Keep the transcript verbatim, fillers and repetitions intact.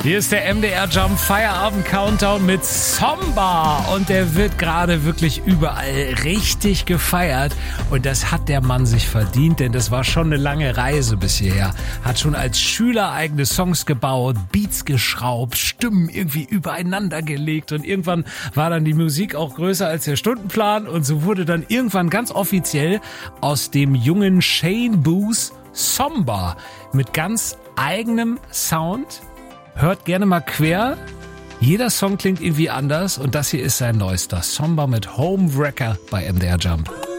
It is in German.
Hier ist der M D R Jump Feierabend Countdown mit Samba und der wird gerade wirklich überall richtig gefeiert und das hat der Mann sich verdient, denn das war schon eine lange Reise bis hierher. Hat schon als Schüler eigene Songs gebaut, Beats geschraubt, Stimmen irgendwie übereinander gelegt und irgendwann war dann die Musik auch größer als der Stundenplan und so wurde dann irgendwann ganz offiziell aus dem jungen Shane Booth Samba mit ganz eigenem Sound. Hört gerne mal quer. Jeder Song klingt irgendwie anders und das hier ist sein neuester Samba mit Homewrecker bei M D R Jump.